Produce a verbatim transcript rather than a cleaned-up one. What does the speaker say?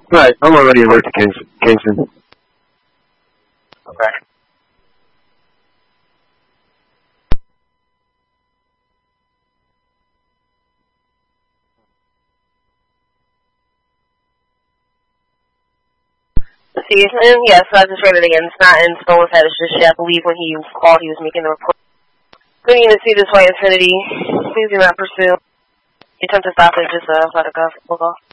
Right, I'm already alert to Kingston. Kingston. Okay. See, and yes, I just read it again. It's not in Stone's head. It's just, I believe when he called, he was making the report. Good evening, see this way, Infinity. Please do not pursue. You attempt to stop it, just uh, let it go. We'll go.